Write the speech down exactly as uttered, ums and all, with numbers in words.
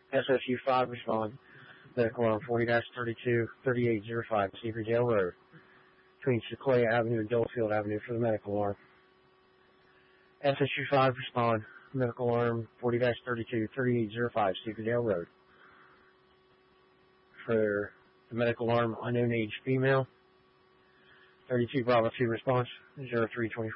S S U five respond. Medical alarm forty thirty-two thirty-eight oh five, Seabreedale Road, between Sequoia Avenue and Dolefield Avenue for the medical alarm. S S U five respond. Medical alarm forty thirty-two thirty-eight oh five, Seabreedale Road. For the medical alarm, unknown age female. thirty-two Bravo two response, zero three twenty-four.